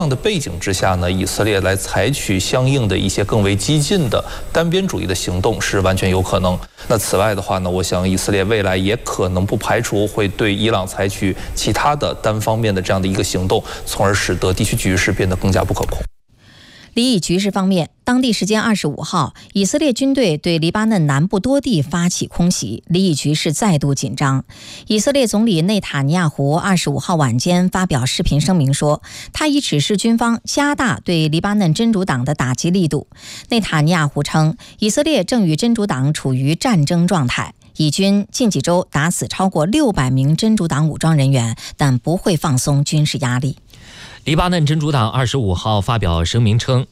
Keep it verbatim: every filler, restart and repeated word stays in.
这样的背景之下呢，以色列来采取相应的一些更为激进的单边主义的行动是完全有可能。那此外的话呢，我想以色列未来也可能不排除会对伊朗采取其他的单方面的这样的一个行动，从而使得地区局势变得更加不可控。 黎以局势方面，当地时间二十五号，以色列军队对黎巴嫩南部多地发起空袭，黎以局势再度紧张。以色列总理内塔尼亚胡二十五号晚间发表视频声明说，他已指示军方加大对黎巴嫩真主党的打击力度。内塔尼亚胡称，以色列正与真主党处于战争状态，以军近几周打死超过六百名真主党武装人员，但不会放松军事压力。 黎巴嫩真主党二十五号发表声明称，